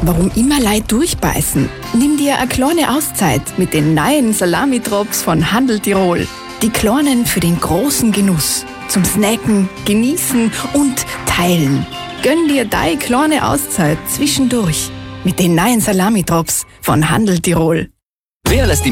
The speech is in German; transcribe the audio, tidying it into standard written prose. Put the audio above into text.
Warum immer Leute durchbeißen? Nimm dir eine kleine Auszeit mit den neuen Salami-Drops von Handel Tirol. Die kleinen für den großen Genuss. Zum Snacken, Genießen und Teilen. Gönn dir deine kleine Auszeit zwischendurch mit den neuen Salami-Drops von Handel Tirol. Wer lässt die